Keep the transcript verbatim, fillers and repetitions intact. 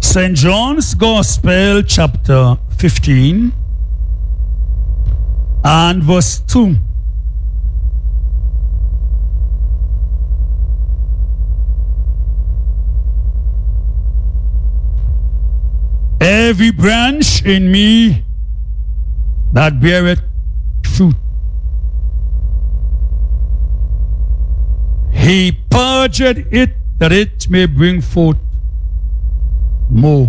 Saint John's Gospel, chapter fifteen, and verse two. Every branch in me that beareth fruit, he purgeth it that it may bring forth more.